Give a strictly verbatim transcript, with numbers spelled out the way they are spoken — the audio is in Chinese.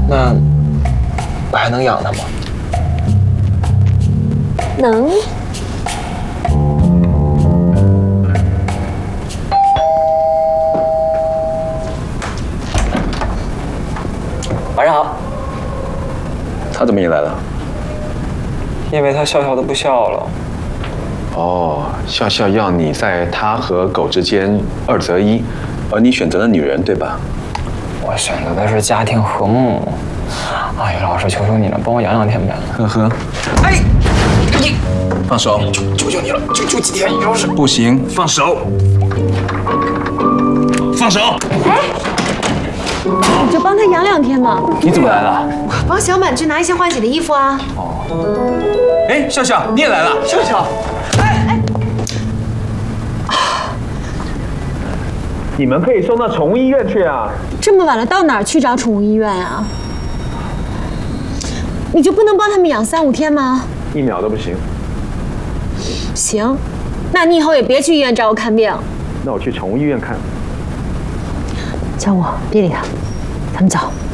那我还能养它吗？ 能。 晚上好。 他怎么也来了？ 因为他笑笑的不笑了。 哦，笑笑要你在他和狗之间二择一，而你选择了女人，对吧？ 我选择的是家庭和睦。哎，于老师，求求你了，帮我养两天呗。 呵呵。哎，你放手！ 求求你了，就就几天，于老师。 不行，放手！放手！ 哎，你就帮他养两天嘛。 你怎么来了？ 帮小满去拿一些换洗的衣服啊。 哦。哎，笑笑，你也来了。 笑笑。 哎哎。 你们可以送到宠物医院去啊！ 这么晚了，到哪儿去找宠物医院啊？你就不能帮他们养三五天吗？ 一秒都不行。 行，那你以后也别去医院找我看病。 那我去宠物医院看。 叫我，别理他，他们走。